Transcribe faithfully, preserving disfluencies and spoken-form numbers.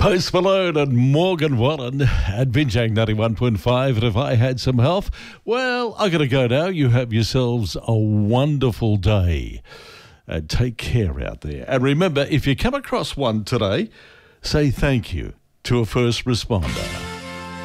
Post Malone and Morgan Wallen at Binjang ninety-one point five. And if I had some health, well, I got to go now. You have yourselves a wonderful day. And take care out there. And remember, if you come across one today, say thank you to a first responder.